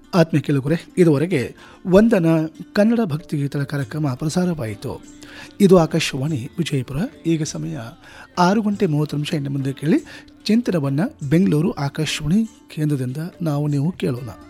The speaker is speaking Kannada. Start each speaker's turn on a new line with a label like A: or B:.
A: ಆತ್ಮೀಯ ಕೇಳುಗರೆ, ಇದುವರೆಗೆ ವಂದನ ಕನ್ನಡ ಭಕ್ತಿಗೀತಗಳ ಕಾರ್ಯಕ್ರಮ ಪ್ರಸಾರವಾಯಿತು. ಇದು ಆಕಾಶವಾಣಿ ವಿಜಯಪುರ. ಈಗ ಸಮಯ 6:30 ಇನ್ನು ಮುಂದೆ ಕೇಳಿ ಚಿಂತನವನ್ನು ಬೆಂಗಳೂರು ಆಕಾಶವಾಣಿ ಕೇಂದ್ರದಿಂದ ನಾವು ನೀವು ಕೇಳೋಣ.